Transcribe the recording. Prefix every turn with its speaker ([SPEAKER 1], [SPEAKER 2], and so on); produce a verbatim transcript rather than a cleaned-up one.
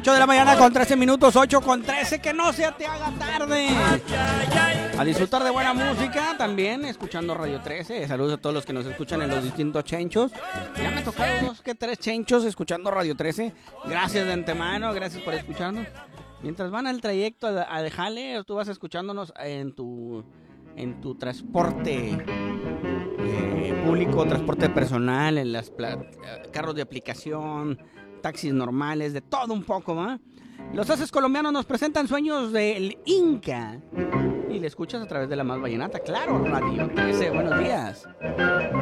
[SPEAKER 1] ocho de la mañana con trece minutos, ocho con trece, que no se te haga tarde. A disfrutar de buena música también, escuchando Radio trece. Saludos a todos los que nos escuchan en los distintos chenchos. Ya me tocaron dos que tres chenchos escuchando Radio trece. Gracias de antemano, gracias por escucharnos. Mientras van al trayecto a, a Jale, tú vas escuchándonos en tu, en tu transporte eh, público, transporte personal, en las carros de aplicación, taxis normales, de todo un poco, ¿va? Los haces colombianos nos presentan Sueños del Inca y le escuchas a través de la Más Vallenata, claro, Radio trece. Buenos días.